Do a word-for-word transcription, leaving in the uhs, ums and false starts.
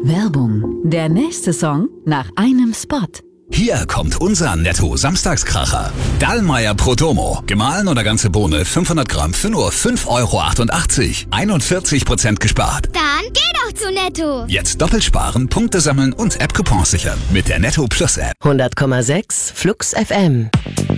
Werbung. Der nächste Song nach einem Spot. Hier kommt unser Netto-Samstagskracher. Dallmayr Prodomo. Gemahlen oder ganze Bohne fünfhundert Gramm für nur fünf Euro achtundachtzig. einundvierzig Prozent gespart. Dann geh doch zu Netto. Jetzt doppelt sparen, Punkte sammeln und App-Coupons sichern. Mit der Netto Plus App. hundert Komma sechs Flux F M.